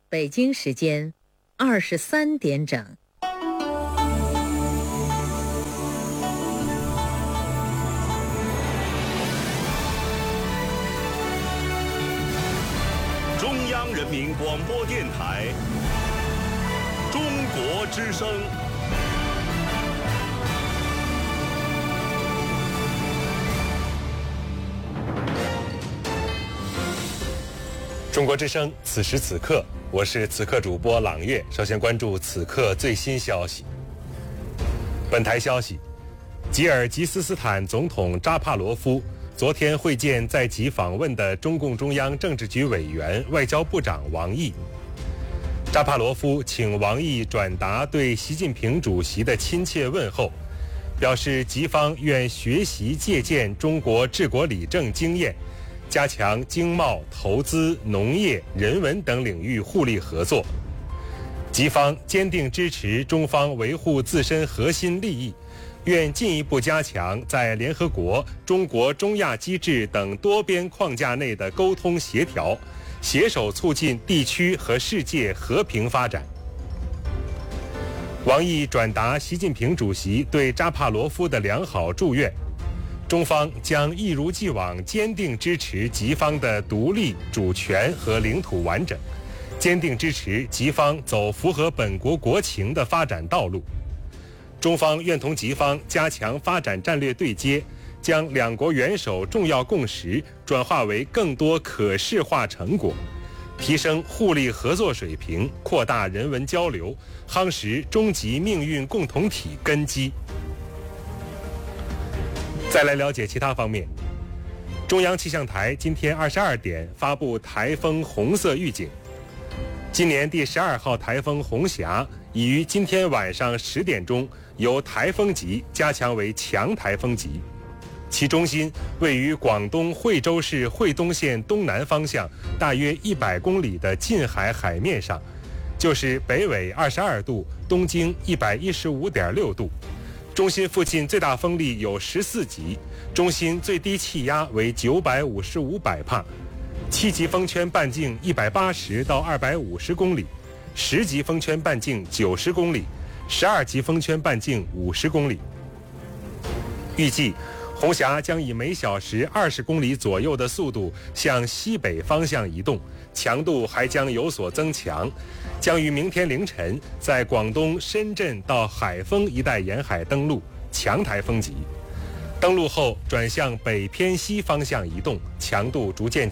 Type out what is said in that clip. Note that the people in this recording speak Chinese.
北京时间23点整。 中央人民广播电台中国之声。 中国之声，此时此刻，我是此刻主播朗月。首先关注此刻最新消息。本台消息，吉尔吉斯斯坦总统扎帕罗夫昨天会见在吉访问的中共中央政治局委员、外交部长王毅。扎帕罗夫请王毅转达对习近平主席的亲切问候，表示吉方愿学习借鉴中国治国理政经验，加强经贸、投资、农业、人文等领域互利合作。吉方坚定支持中方维护自身核心利益，愿进一步加强在联合国、中国中亚机制等多边框架内的沟通协调，携手促进地区和世界和平发展。王毅转达习近平主席对扎帕罗夫的良好祝愿，中方将一如既往坚定支持吉方的独立、主权和领土完整，坚定支持吉方走符合本国国情的发展道路。中方愿同吉方加强发展战略对接，将两国元首重要共识转化为更多可视化成果，提升互利合作水平，扩大人文交流，夯实中吉命运共同体根基。再来了解其他方面。中央气象台今天22点发布台风红色预警。今年第12号台风红霞已于今天晚上10点钟由台风级加强为强台风级，其中心位于广东惠州市惠东县东南方向大约100公里的近海海面上，就是北纬22度，东经115.6度。中心附近最大风力有14级，中心最低气压为955百帕，7级风圈半径180到250公里，10级风圈半径90公里，12级风圈半径50公里。预计红霞将以每小时20公里左右的速度向西北方向移动，强度还将有所增强，将于明天凌晨在广东深圳到海丰一带沿海登陆，强台风级。登陆后转向北偏西方向移动，强度逐渐